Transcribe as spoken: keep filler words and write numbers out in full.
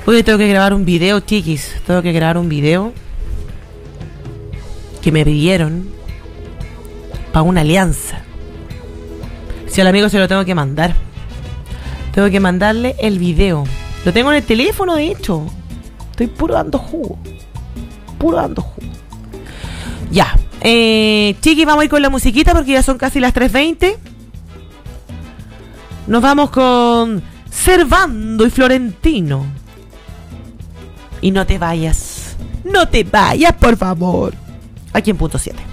Hoy tengo que grabar un video, chiquis. Tengo que grabar un video que me pidieron para una alianza. Si al amigo se lo tengo que mandar. Tengo que mandarle el video. Lo tengo en el teléfono, de hecho. Estoy puro dando jugo. Puro dando jugo. Ya. Eh, chiquis, vamos a ir con la musiquita porque ya son casi las tres veinte. Nos vamos con Servando y Florentino. Y no te vayas. No te vayas, por favor. Aquí en punto siete.